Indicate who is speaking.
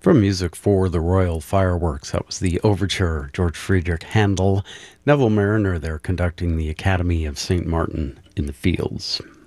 Speaker 1: From music for the Royal Fireworks, that was the overture, George Friedrich Handel, Neville Mariner there conducting the Academy of St. Martin in the Fields.